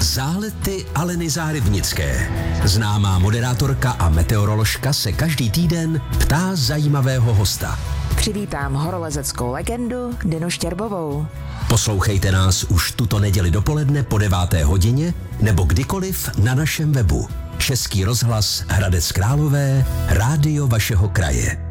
Zálety Aleny Zárybnické. Známá moderátorka a meteoroložka se každý týden ptá zajímavého hosta. Přivítám horolezeckou legendu Denu Štěrbovou. Poslouchejte nás už tuto neděli dopoledne po 9. hodině nebo kdykoliv na našem webu. Český rozhlas Hradec Králové, rádio vašeho kraje.